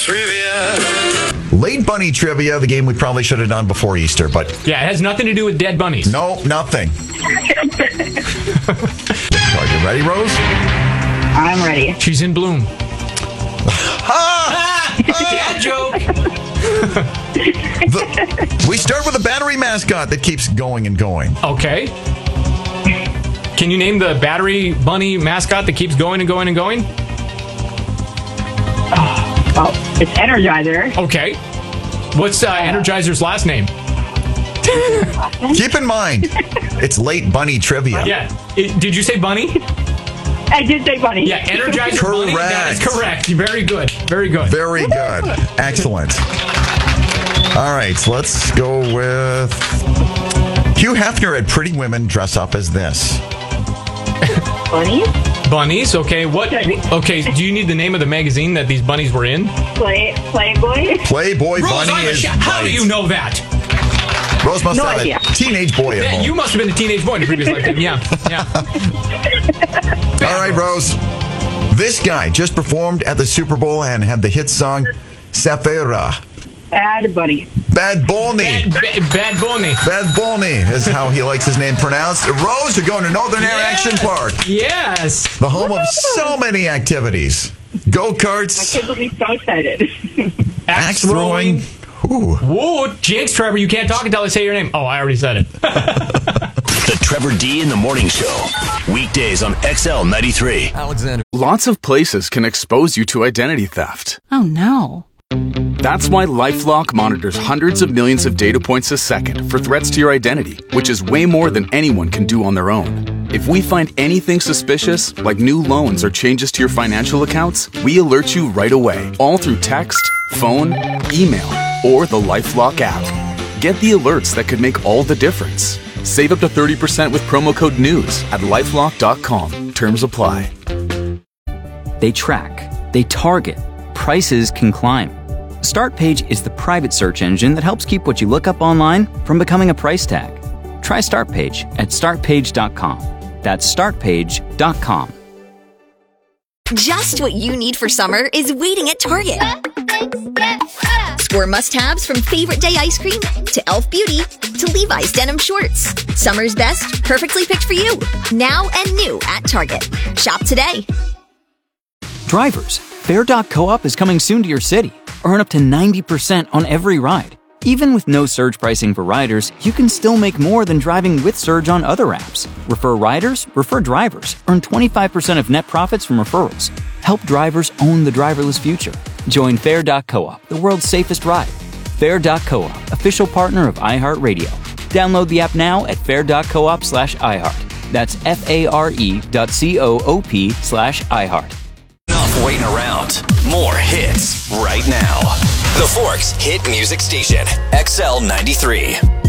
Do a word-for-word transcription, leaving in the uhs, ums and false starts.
trivia. Late bunny trivia, the game we probably should have done before Easter, but... Yeah, it has nothing to do with dead bunnies. No, nothing. Are you ready, Rose? I'm ready. She's in bloom. Ah! Dad joke. The, we start with a battery mascot that keeps going and going. Okay. Can you name the battery bunny mascot that keeps going and going and going? Oh, it's Energizer. Okay. What's uh, Energizer's last name? Keep in mind, it's late bunny trivia. Yeah. It, did you say bunny? I did say bunny. Yeah, Energizer bunny. That is correct. Very good. Very good. Very good. Excellent. All right, so let's go with Hugh Hefner had Pretty Women Dress Up as this. Bunny? Bunnies. Okay. What? Okay. Do you need the name of the magazine that these bunnies were in? Play Playboy. Playboy Rose, Bunny I'm a is sh- How right. do you know that? Rose must No have idea. a teenage boy at Yeah, home. you must have been a teenage boy in a previous lifetime. Yeah. Yeah. All right, Rose. This guy just performed at the Super Bowl and had the hit song Safira. Bad Bunny. Bad Bunny. Bad, bad, bad bunny. Bad Bunny is how he likes his name pronounced. Rose, you're going to Northern Air Yes. Action Park, Yes. the home of so many activities. Go-karts, Kids will be so excited. axe throwing. Ooh. Whoa, Jinx, Trevor, you can't talk until I say your name. Oh, I already said it. The Trevor D in the Morning Show. Weekdays on X L ninety-three. Alexander. Lots of places can expose you to identity theft. Oh, no. That's why LifeLock monitors hundreds of millions of data points a second for threats to your identity, which is way more than anyone can do on their own. If we find anything suspicious, like new loans or changes to your financial accounts, we alert you right away, all through text, phone, email, or the LifeLock app. Get the alerts that could make all the difference. Save up to thirty percent with promo code NEWS at lifelock dot com. Terms apply. They track, they target, prices can climb. StartPage is the private search engine that helps keep what you look up online from becoming a price tag. Try StartPage at start page dot com. That's start page dot com. Just what you need for summer is waiting at Target. Score must-haves from Favorite Day ice cream to e l f Beauty to Levi's denim shorts. Summer's best, perfectly picked for you. Now and new at Target. Shop today. Drivers, Fair dot coop is coming soon to your city. Earn up to ninety percent on every ride. Even with no surge pricing for riders, you can still make more than driving with surge on other apps. Refer riders, refer drivers. Earn twenty-five percent of net profits from referrals. Help drivers own the driverless future. Join Fair dot coop, the world's safest ride. Fair dot coop, official partner of iHeartRadio. Download the app now at fair dot coop slash iHeart. That's F-A-R-E dot C-O-O-P slash iHeart. Enough waiting around. More hits right now. The Forks Hit Music Station. X L ninety-three.